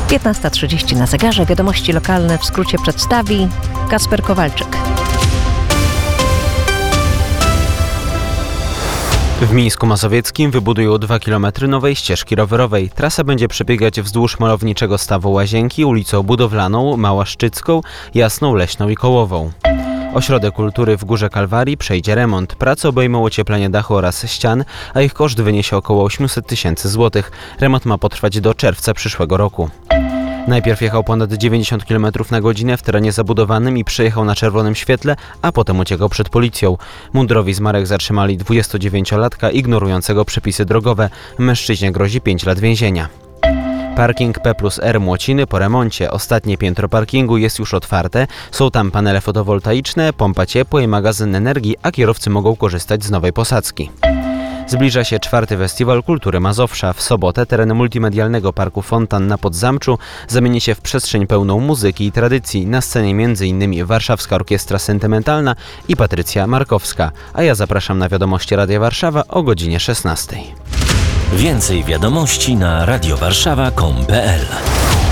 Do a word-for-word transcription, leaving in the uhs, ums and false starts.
piętnasta trzydzieści na zegarze. Wiadomości lokalne w skrócie przedstawi Kacper Kowalczyk. W Mińsku Mazowieckim wybudują dwa kilometry nowej ścieżki rowerowej. Trasa będzie przebiegać wzdłuż malowniczego stawu Łazienki, ulicą Budowlaną, Małaszczycką, Jasną, Leśną i Kołową. Ośrodek Kultury w Górze Kalwarii przejdzie remont. Prace obejmą ocieplenie dachu oraz ścian, a ich koszt wyniesie około osiemset tysięcy złotych. Remont ma potrwać do czerwca przyszłego roku. Najpierw jechał ponad dziewięćdziesiąt kilometrów na godzinę w terenie zabudowanym i przejechał na czerwonym świetle, a potem uciekał przed policją. Mundurowi z Marek zatrzymali dwudziestodziewięciolatka ignorującego przepisy drogowe. Mężczyźnie grozi pięć lat więzienia. Parking P plus R Młociny po remoncie. Ostatnie piętro parkingu jest już otwarte. Są tam panele fotowoltaiczne, pompa ciepła i magazyn energii, a kierowcy mogą korzystać z nowej posadzki. Zbliża się czwarty Festiwal Kultury Mazowsza. W sobotę teren multimedialnego Parku Fontan na Podzamczu zamieni się w przestrzeń pełną muzyki i tradycji. Na scenie między innymi Warszawska Orkiestra Sentymentalna i Patrycja Markowska. A ja zapraszam na wiadomości Radia Warszawa o godzinie szesnastej. Więcej wiadomości na radiowarszawa kropka com kropka pe el.